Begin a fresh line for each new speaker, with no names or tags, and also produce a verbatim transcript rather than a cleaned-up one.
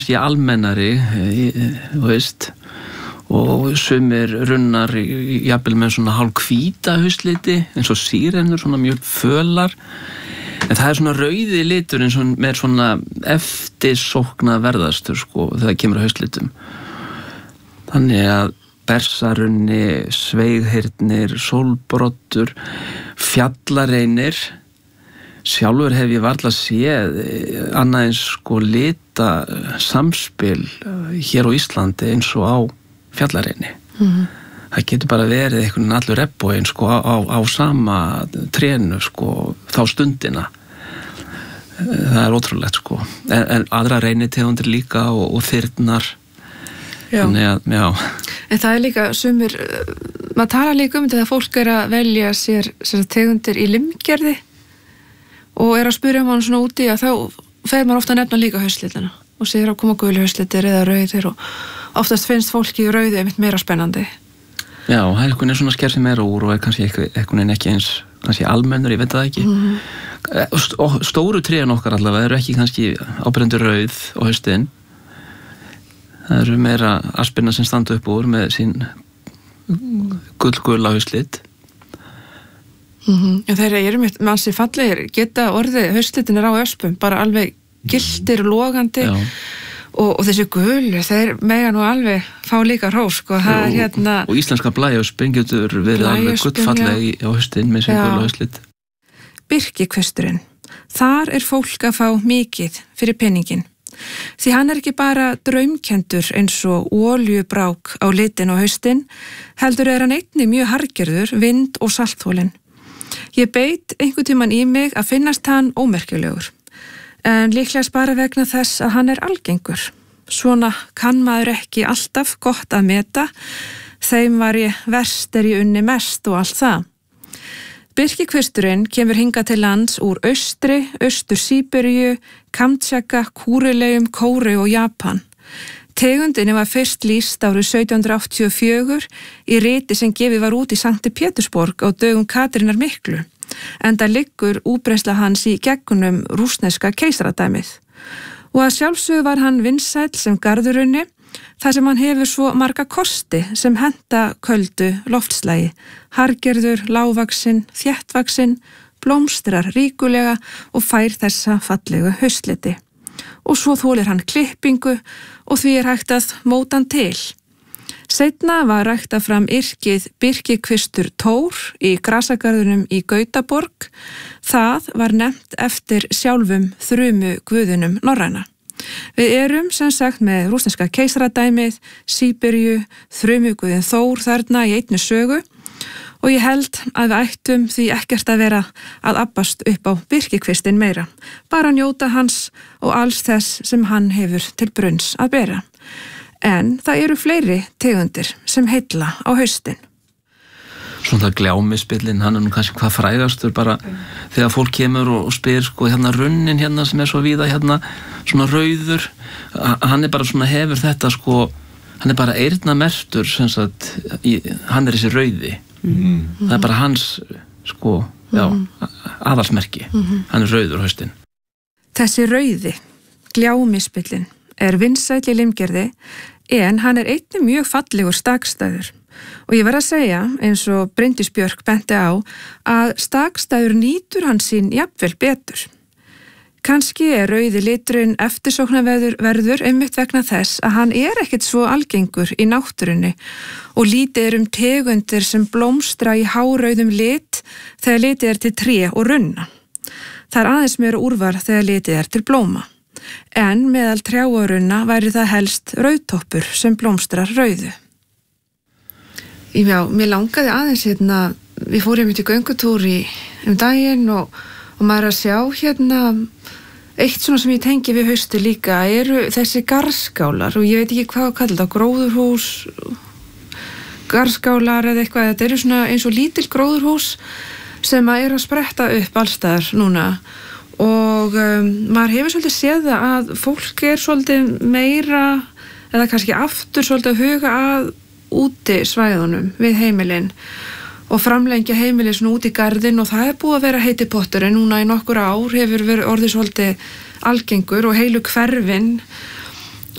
sé almennari, þú veist, og sumir runnar jafnvel með svona hálf hvíta hausliti, eins og sírenur, svona mjög fölar. En það er svona rauði litur eins og með svona eftirsókna verðastur, sko, þegar það kemur að hauslitum. Þannig að bersarunni, sveighyrnir, sólbrottur, fjallareinir. Sjálfur hef ég varla séð annað eins sko lita samspil hér á Íslandi eins og á fjallareini. Mm-hmm. Það getur bara verið einhvern allur rebbóin sko á, á, á sama trénu sko þá stundina. Það er ótrúlegt sko. En, en aðra reinitegundir líka og, og þyrnar.
Já.
Að, já.
En það er líka sumir, maður tala líka um þetta að fólk er að velja sér, sér tegundir í limgerði og er að spyrja um hann svona úti að þá fer maður ofta að nefna líka hauslitina og segir að koma guli hauslitir eða rauðir og oftast finnst fólki í rauði einmitt meira spennandi.
Já, það er einhvern veginn svona sker sig meira úr og er kannski einhvern veginn ekki eins kannski almennur, ég veit það ekki. Mm-hmm. Stóru tréin okkar allavega eru ekki kannski ábyrjandi rauð á haustin. Það eru meira aspirna sem standa upp úr með sín gull-gulla hauslit.
Mm-hmm. En þeir eru með ansi fallegir, geta orðið hauslitinir á öspum, bara alveg gildir og logandi og, og þessi gulu, þeir mega nú alveg fá líka hrós, sko, það er hérna...
Og íslenska blæjuspin getur verið alveg gullfalleg á haustin með sín gulla hauslit.
Birkikvisturinn, þar er fólk að fá mikið fyrir peningin. Því hann er ekki bara draumkendur eins og oljubrák á litin og haustin, heldur er hann einnig mjög hargerður, vind og saltþolinn. Ég beit einhvern tímann í mig að finnast hann ómerkilegur, en líklega bara vegna þess að hann er algengur. Svona kann maður ekki alltaf gott að meta, þeim var ég verst er ég unni mest og allt það. Birkikvisturinn kemur hingað til lands úr Austri, Austur-Síberíu, Kamtjaka, Kúrilegjum, Kóreu og Japan. Tegundinni var fyrst lýst árið sautján hundrað áttatíu og fjögur í riti sem gefið var út í Sankti Pétursborg á dögum Katrínar miklu, enda liggur útbreiðsla hans í gegnum rússneska keisaradæmið. Og að sjálfsögðu var hann vinsæll sem garðurunni, þar sem hann hefur svo marga kosti sem henta köldu loftslagi, hargerður, lágvaxinn, þéttvaxinn, blómstrar ríkulega og fær þessa fallegu hausliti. Og svo þolir hann klippingu og því er hægt að móta hann til. Seinna var ræktað fram yrkið Birkikvistur Tór í grasagarðunum í Gautaborg. Það var nefnt eftir sjálfum þrumu guðunum norræna. Við erum sem sagt með rússneska keisaradæmið, Síberíu, þrumuguðin Þór þarna í einni sögu og ég held að við ættum því ekkert að vera að abbast upp á birkikvistin meira, bara njóta hans og alls þess sem hann hefur til brunns að bera. En það eru fleiri tegundir sem heilla á haustin.
Svona gljámispillin, hann er nú kannski hvað frægastur bara okay. Þegar fólk kemur og spyr sko hérna runnin hérna sem er svo víða hérna, svona rauður, hann er bara svona hefur þetta sko, hann er bara eyrnamerktur sem sagt, í, hann er þessi rauði. Mm-hmm. Það er bara hans sko, já, mm-hmm. aðalsmerki, mm-hmm. hann er rauður á haustin.
Þessi rauði, gljámispillin, er vinsæll í limgerði en hann er einnig mjög fallegur stakstæður. Og ég verð að segja, eins og Bryndís Björk benti á, að stakstæður nýtur hann sín jafnvel betur. Kanski er rauði liturinn eftirsóknarverður einmitt vegna þess að hann er ekkert svo algengur í náttúrunni og lítið er um tegundir sem blómstra í hárauðum lit þegar litið er til tré og runna. Það er aðeins meira úrvar þegar litið er til blóma. En meðal trjá og runna væri það helst rauðtoppur sem blómstrar rauðu. Já, mér langaði aðeins hérna, við fórum í göngutúri um daginn og, og maður að sjá hérna, eitt svona sem ég tengi við hausti líka eru þessi garskálar og ég veit ekki hvað að kalla þetta, gróðurhús, garskálar eða eitthvað, þetta eru svona eins og lítil gróðurhús sem að er að spretta upp allstaðar núna og um, maður hefur svolítið séð það að fólk er svolítið meira eða kannski aftur svolítið að huga að úti svæðunum við heimilin og framlengja heimilin svona út í garðin og það er búið að vera heiti pottur en núna í nokkur ár hefur verið orðið svolítið algengur og heilu hverfin